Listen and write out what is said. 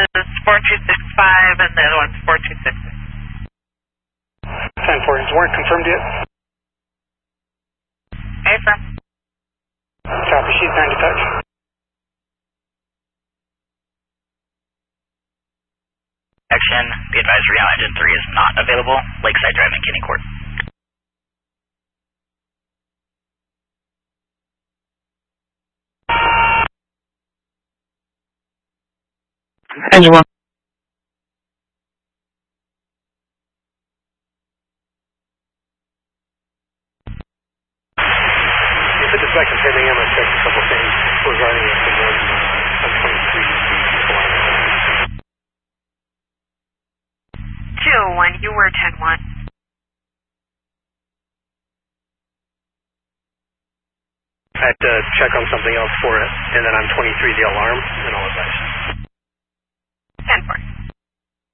is 4265 and the other one's 4266. 10-4, is warrant confirmed yet? Affirm. Copy, sheet 9 to touch. Action, the advisory on engine 3 is not available. Lakeside Drive and Kinney Court. Engine 1. If it's a second pending, I'm going to check a couple things regarding it. On 23. 201, you were 10-1. I have to check on something else for it, and then I'm 23, the alarm, and I'll advise.